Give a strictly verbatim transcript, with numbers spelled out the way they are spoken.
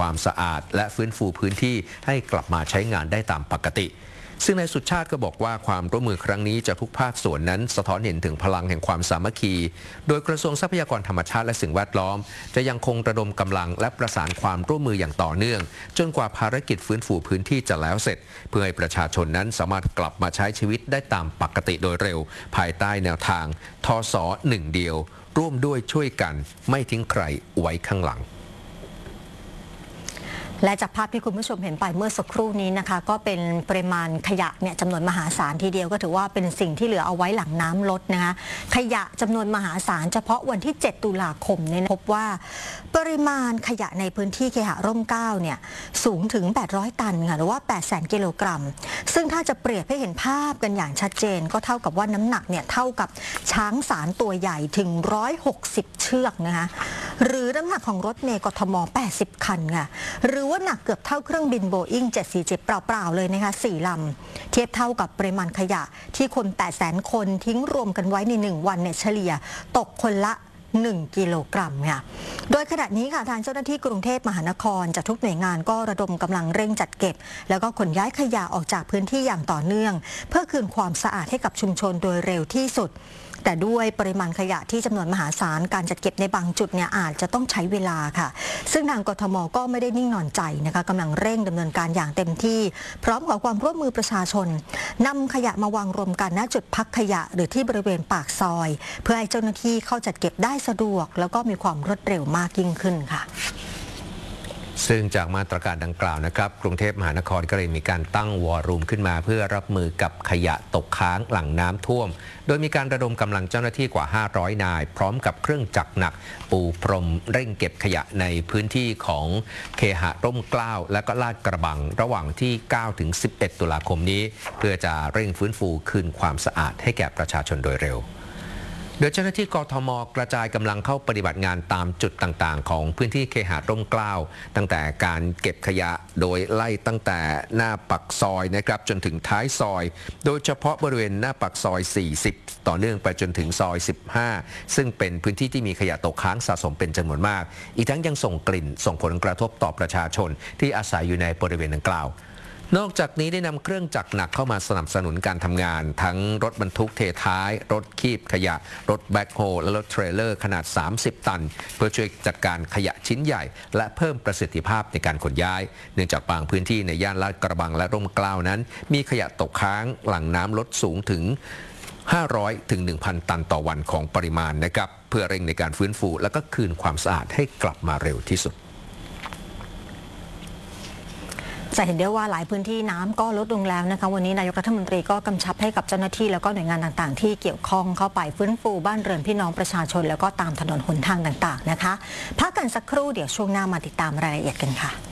ความสะอาดและฟื้นฟูพื้นที่ให้กลับมาใช้งานได้ตามปกติซึ่งนายสุชาติก็บอกว่าความร่วมมือครั้งนี้จากทุกภาคส่วนนั้นสะท้อนเห็นถึงพลังแห่งความสามัคคีโดยกระทรวงทรัพยากรธรรมชาติและสิ่งแวดล้อมจะยังคงระดมกำลังและประสานความร่วมมืออย่างต่อเนื่องจนกว่าภารกิจฟื้นฟูพื้นที่จะแล้วเสร็จเพื่อให้ประชาชนนั้นสามารถกลับมาใช้ชีวิตได้ตามปกติโดยเร็วภายใต้แนวทางทศหนึ่งเดียวร่วมด้วยช่วยกันไม่ทิ้งใครไว้ข้างหลังและจากภาพที่คุณผู้ชมเห็นไปเมื่อสักครู่นี้นะคะก็เป็นปริมาณขยะเนี่ยจำนวนมหาศาลทีเดียวก็ถือว่าเป็นสิ่งที่เหลือเอาไว้หลังน้ำลดนะคะขยะจำนวนมหาศาลเฉพาะวันที่เจ็ดตุลาคมเนี่ยพบว่าปริมาณขยะในพื้นที่เคหะร่มเกล้าเนี่ยสูงถึงแปดร้อยตันค่ะหรือว่าแปดแสนกิโลกรัมซึ่งถ้าจะเปรียบให้เห็นภาพกันอย่างชัดเจนก็เท่ากับว่าน้ำหนักเนี่ยเท่ากับช้างสารตัวใหญ่ถึงหนึ่งร้อยหกสิบเชือกนะคะหรือน้ำหนักของรถเมล์กทมแปดสิบคันค่ะหรือว่าหนักเกือบเท่าเครื่องบินโบอิ้งเจ็ดสี่เจ็ดเปล่าๆเลยนะคะสี่ลำเทียบเท่ากับปริมาณขยะที่คนแปดแสนคนทิ้งรวมกันไว้ในหนึ่งวันเนี่ยเฉลี่ยตกคนละหนึ่งกิโลกรัมค่ะโดยขณะนี้ค่ะทางเจ้าหน้าที่กรุงเทพมหานครจากทุกหน่วยงานก็ระดมกำลังเร่งจัดเก็บแล้วก็ขนย้ายขยะออกจากพื้นที่อย่างต่อเนื่องเพื่อคืนความสะอาดให้กับชุมชนโดยเร็วที่สุดแต่ด้วยปริมาณขยะที่จำนวนมหาศาลการจัดเก็บในบางจุดเนี่ยอาจจะต้องใช้เวลาค่ะซึ่งทางกทมก็ไม่ได้นิ่งนอนใจนะคะกำลังเร่งดำเนินการอย่างเต็มที่พร้อมขอความร่วมมือประชาชนนำขยะมาวางรวมกันณจุดพักขยะหรือที่บริเวณปากซอยเพื่อให้เจ้าหน้าที่เข้าจัดเก็บได้สะดวกแล้วก็มีความรวดเร็วมากยิ่งขึ้นค่ะซึ่งจากมาตรการดังกล่าวนะครับกรุงเทพมหานครก็เลยมีการตั้งวอร์รูมขึ้นมาเพื่อรับมือกับขยะตกค้างหลังน้ำท่วมโดยมีการระดมกำลังเจ้าหน้าที่กว่าห้าร้อยนายพร้อมกับเครื่องจักรหนักปูพรมเร่งเก็บขยะในพื้นที่ของเคหะร่มเกล้าและก็ลาดกระบังระหว่างที่เก้าถึงสิบเอ็ดตุลาคมนี้เพื่อจะเร่งฟื้นฟูคืนความสะอาดให้แก่ประชาชนโดยเร็วโดยเจ้าหน้าที่กทมกระจายกำลังเข้าปฏิบัติงานตามจุดต่างๆของพื้นที่เคหะร่มเกล้าตั้งแต่การเก็บขยะโดยไล่ตั้งแต่หน้าปากซอยนะครับจนถึงท้ายซอยโดยเฉพาะบริเวณหน้าปากซอยสี่สิบต่อเนื่องไปจนถึงซอยสิบห้าซึ่งเป็นพื้นที่ที่มีขยะตกค้างสะสมเป็นจำนวนมากอีกทั้งยังส่งกลิ่นส่งผลกระทบต่อประชาชนที่อาศัยอยู่ในบริเวณดังกล่าวนอกจากนี้ได้นำเครื่องจักรหนักเข้ามาสนับสนุนการทำงานทั้งรถบรรทุกเทท้ายรถคีบขยะรถแบ็คโฮและรถเทรลเลอร์ขนาดสามสิบตันเพื่อช่วยจัดการขยะชิ้นใหญ่และเพิ่มประสิทธิภาพในการขนย้ายเนื่องจากบางพื้นที่ในย่านลาดกระบังและร่มเกล้านั้นมีขยะตกค้างหลังน้ำลดสูงถึงห้าร้อยถึง หนึ่งพัน ตันต่อวันของปริมาณนะครับเพื่อเร่งในการฟื้นฟูและก็คืนความสะอาดให้กลับมาเร็วที่สุดจะเห็นได้ว่าหลายพื้นที่น้ำก็ลดลงแล้วนะคะวันนี้นายกรัฐมนตรีก็กำชับให้กับเจ้าหน้าที่แล้วก็หน่วยงานต่างๆที่เกี่ยวข้องเข้าไปฟื้นฟูบ้านเรือนพี่น้องประชาชนแล้วก็ตามถนนหนทางต่างๆนะคะพักกันสักครู่เดี๋ยวช่วงหน้ามาติดตามรายละเอียดกันค่ะ